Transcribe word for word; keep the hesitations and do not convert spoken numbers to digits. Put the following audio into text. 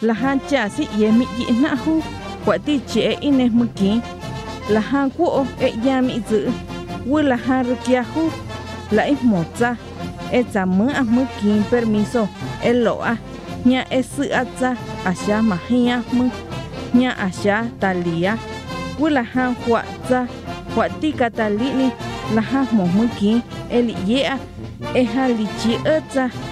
la han cha si yemi yina hu kwa ti che ine muki la han ku e yami zu wu la han rukia hu la i moza e za mu a muki permiso e lo a nya e su aza asha mahia mu nya asha talia wu la han kwa za kwa ti katalini la han mo muki e li ye a e ha li chi aza